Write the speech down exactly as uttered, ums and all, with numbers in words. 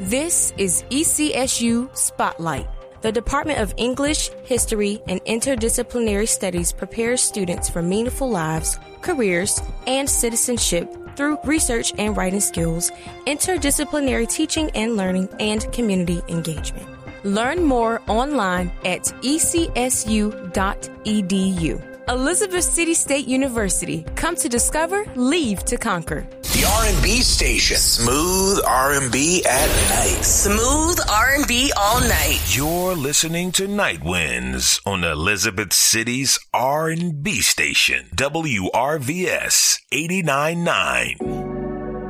This is E C S U Spotlight. The Department of English, History, and Interdisciplinary Studies prepares students for meaningful lives, careers, and citizenship through research and writing skills, interdisciplinary teaching and learning, and community engagement. Learn more online at e c s u dot e d u. Elizabeth City State University. Come to discover, leave to conquer. The R and B station. Smooth R and B at night. Smooth R and B all night. You're listening to Night Winds on Elizabeth City's R and B station, W R V S eighty-nine point nine.